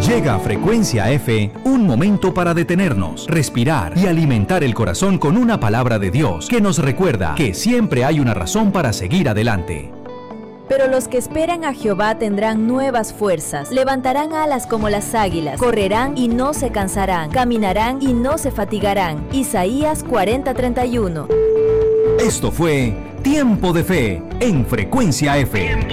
Llega a Frecuencia F, un momento para detenernos, respirar y alimentar el corazón con una palabra de Dios que nos recuerda que siempre hay una razón para seguir adelante. Pero los que esperan a Jehová tendrán nuevas fuerzas, levantarán alas como las águilas, correrán y no se cansarán, caminarán y no se fatigarán. Isaías 40:31. Esto fue Tiempo de Fe en Frecuencia F.